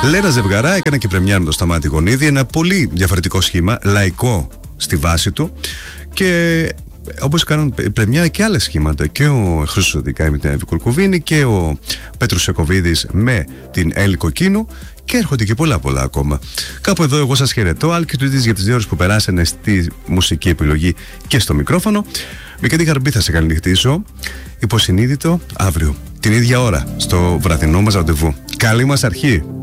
Λένα Ζευγαρά έκανε και πρεμιέρα με το Σταμάτη Γονίδη. Ένα πολύ διαφορετικό σχήμα, λαϊκό στη βάση του. Και όπως κάνουν πρεμιέρα και άλλα σχήματα, και ο Χρήστος Οδικάη με την Εύη Κουρκουβίνη και ο Πέτρος Σεκοβίδης με την Έλλη Κοκκίνου. Και έρχονται και πολλά ακόμα. Κάπου εδώ εγώ σας χαιρετώ. Άλκη Τουίτης για τις 2 ώρες που περάσανε στη μουσική επιλογή και στο μικρόφωνο. Μικέτη Χαρμπή θα σε καληνυχτήσω. Υποσυνείδητο αύριο την ίδια ώρα στο βραδινό μας ραντεβού. Καλή μας αρχή.